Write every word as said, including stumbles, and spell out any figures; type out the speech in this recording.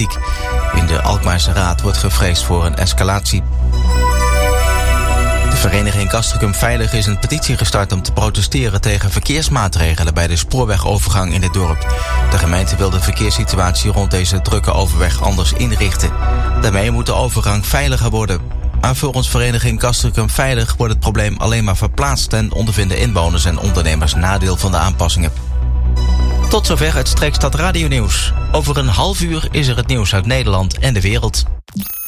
politiek. In de Alkmaarse Raad wordt gevreesd voor een escalatie. De vereniging Castricum Veilig is een petitie gestart om te protesteren tegen verkeersmaatregelen bij de spoorwegovergang in het dorp. De gemeente wil de verkeerssituatie rond deze drukke overweg anders inrichten. Daarmee moet de overgang veiliger worden. Maar volgens vereniging Castricum Veilig wordt het probleem alleen maar verplaatst en ondervinden inwoners en ondernemers nadeel van de aanpassingen. Tot zover het Streekstad Radio Nieuws. Over een half uur is er het nieuws uit Nederland en de wereld.